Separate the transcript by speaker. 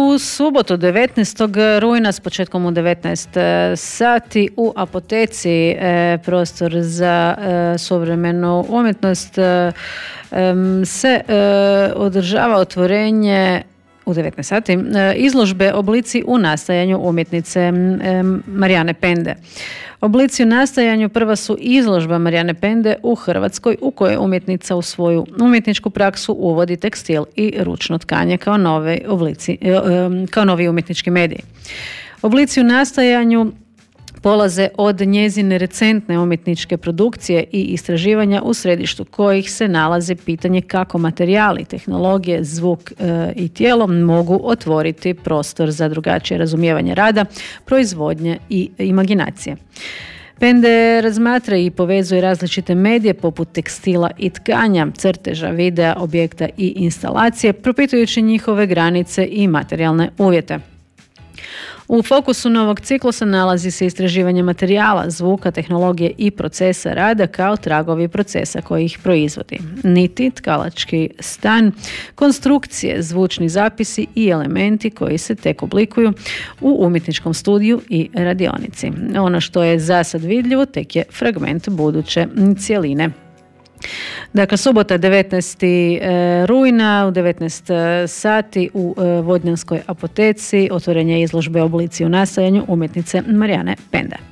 Speaker 1: U subotu 19. rujna s početkom u 19 sati u Apoteci, prostor za suvremenu umjetnost, se održava otvorenje u 19 sati izložbe Oblici u nastajanju umjetnice Marijane Pende. Oblici u nastajanju prva su izložba Marijane Pende u Hrvatskoj, u kojoj umjetnica u svoju umjetničku praksu uvodi tekstil i ručno tkanje kao novi umjetnički medij. Oblici u nastajanju polaze od njezine recentne umjetničke produkcije i istraživanja, u središtu kojih se nalazi pitanje kako materijali, tehnologije, zvuk i tijelo mogu otvoriti prostor za drugačije razumijevanje rada, proizvodnje i imaginacije. Pende razmatra i povezuje različite medije poput tekstila i tkanja, crteža, videa, objekta i instalacije, propitujući njihove granice i materijalne uvjete. U fokusu novog ciklusa nalazi se istraživanje materijala, zvuka, tehnologije i procesa rada kao tragovi procesa koji ih proizvodi. Niti, tkalački stan, konstrukcije, zvučni zapisi i elementi koji se tek oblikuju u umjetničkom studiju i radionici. Ono što je za sad vidljivo tek je fragment buduće cjeline. Dakle, subota 19. rujna u 19 sati u Vodnjanskoj apoteci otvorenje izložbe Oblici u nastajanju umjetnice Marijane Pende.